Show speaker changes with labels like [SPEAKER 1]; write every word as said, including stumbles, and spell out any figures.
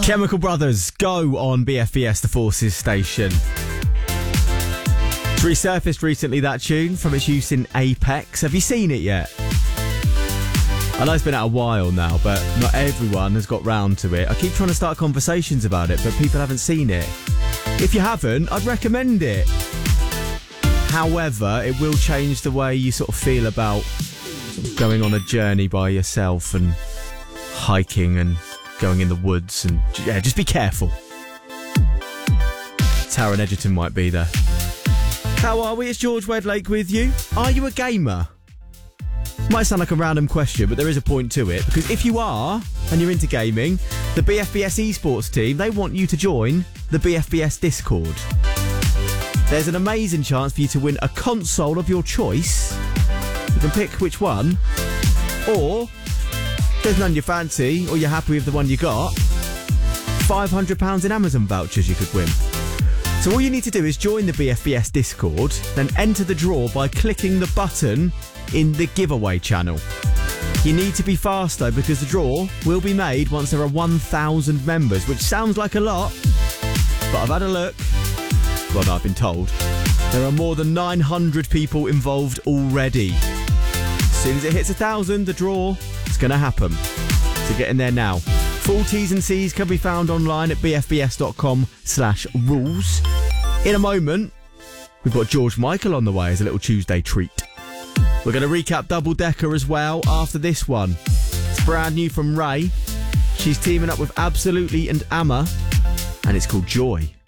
[SPEAKER 1] Chemical Brothers, Go on B F B S, the Forces station. It's resurfaced recently, that tune, from its use in Apex. Have you seen it yet? I know it's been out a while now, but not everyone has got round to it. I keep trying to start conversations about it, but people haven't seen it. If you haven't, I'd recommend it. However, it will change the way you sort of feel about sort of going on a journey by yourself and hiking and going in the woods, and yeah, just be careful. Taron Egerton might be there. How are we? It's George Wedlake with you. Are you a gamer? Might sound like a random question, but there is a point to it, because if you are, and you're into gaming, the B F B S esports team, they want you to join the B F B S Discord. There's an amazing chance for you to win a console of your choice. You can pick which one, or if there's none you fancy, or you're happy with the one you got, five hundred pounds in Amazon vouchers you could win. So all you need to do is join the B F B S Discord, then enter the draw by clicking the button in the giveaway channel. You need to be fast though, because the draw will be made once there are one thousand members, which sounds like a lot, but I've had a look. Well, no, I've been told. There are more than nine hundred people involved already. As soon as it hits one thousand, the draw is going to happen. So get in there now. Full T's and C's can be found online at b f b s dot com slash rules. In a moment, we've got George Michael on the way as a little Tuesday treat. We're going to recap Double Decker as well after this one. It's brand new from Ray. She's teaming up with Absolutely and Amma, and it's called Joy.